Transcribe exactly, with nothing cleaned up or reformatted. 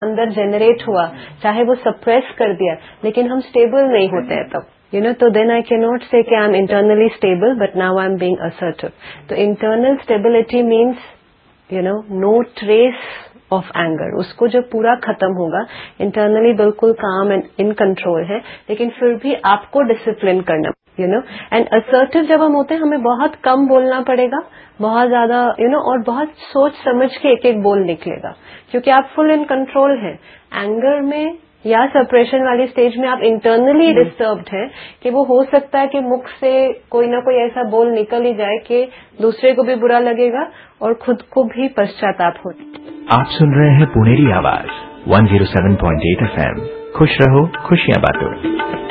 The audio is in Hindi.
अंदर जनरेट हुआ, चाहे वो सप्रेस कर दिया, लेकिन हम स्टेबल नहीं होते हैं तब, यू नो। तो देन आई कैन नॉट से कि I am internally stable but now I am being assertive. तो internal stability means you know no trace of anger, उसको जब पूरा खत्म होगा, इंटरनली बिल्कुल काम एंड इन कंट्रोल है, लेकिन फिर भी आपको डिसिप्लिन करना, यू नो। एंड असर्टिव जब हम होते हैं, हमें बहुत कम बोलना पड़ेगा, बहुत ज्यादा, यू नो, और बहुत सोच समझ के एक एक बोल निकलेगा, क्योंकि आप फुल इन कंट्रोल हैं। एंगर में या सप्रेशन वाली स्टेज में आप इंटरनली डिस्टर्ब्ड हैं कि वो हो सकता है कि मुख से कोई ना कोई ऐसा बोल निकल ही जाए कि दूसरे को भी बुरा लगेगा और खुद को भी पश्चाताप हो। आप सुन रहे हैं पुनेरी आवाज one zero seven point eight F M. खुश रहो, खुशियां बांटो।